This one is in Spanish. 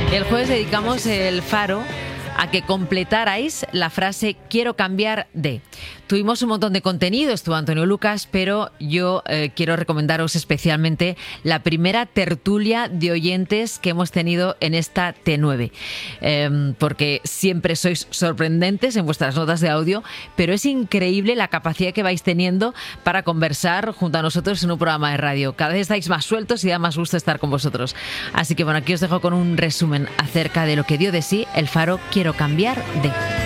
El jueves dedicamos el Faro a que completarais la frase quiero cambiar de. Tuvimos un montón de contenido, estuvo Antonio Lucas, pero yo quiero recomendaros especialmente la primera tertulia de oyentes que hemos tenido en esta T9, porque siempre sois sorprendentes en vuestras notas de audio, pero es increíble la capacidad que vais teniendo para conversar junto a nosotros en un programa de radio. Cada vez estáis más sueltos y da más gusto estar con vosotros. Así que bueno, aquí os dejo con un resumen acerca de lo que dio de sí el Faro Quiero cambiar de.